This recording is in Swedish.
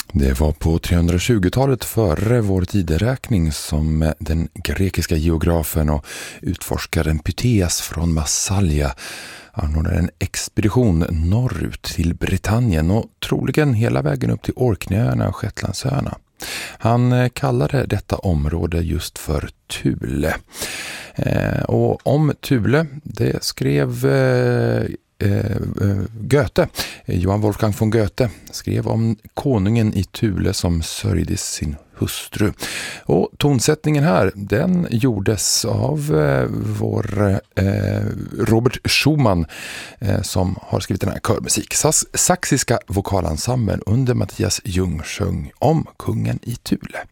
Det var på 320-talet före vår tideräkning som den grekiska geografen och utforskaren Pytheas från Massalia anordnade en expedition norrut till Britannien och troligen hela vägen upp till Orkneyöarna och Shetlandsöarna. Han kallade detta område just för Thule. Och om Thule, det skrev Goethe, Johann Wolfgang von Goethe, skrev om konungen i Thule som sörjde sin hustru. Och tonsättningen här, den gjordes av vår Robert Schumann som har skrivit den här körmusik. Saxiska vokalensemblen under Mattias Ljung sjöng om kungen i Thule.